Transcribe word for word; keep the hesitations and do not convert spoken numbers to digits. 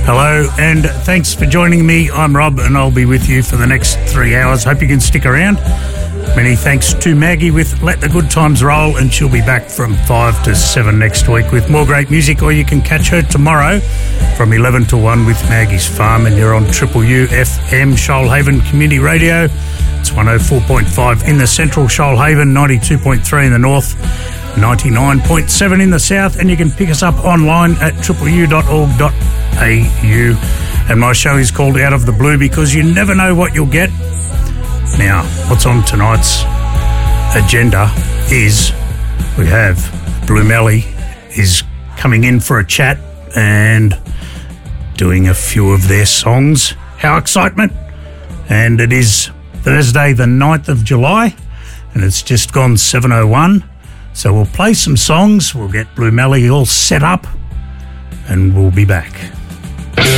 Hello, and thanks for joining me. I'm Rob, and I'll be with you for the next three hours. Hope you can stick around. Many thanks to Maggie with Let the Good Times Roll, and she'll be back from five to seven next week with more great music, or you can catch her tomorrow from eleven to one with Maggie's Farm, and you're on Triple U F M, Shoalhaven Community Radio. It's one oh four point five in the central Shoalhaven, ninety-two point three in the north, ninety-nine point seven in the south, and you can pick us up online at triple u dot org dot a u. And my show is called Out of the Blue because you never know what you'll get. Now, what's on tonight's agenda is we have Blue Melly is coming in for a chat and doing a few of their songs. How excitement! And it is Thursday the ninth of July, and it's just gone seven oh one. So we'll play some songs, we'll get Blue Melly all set up, and we'll be back.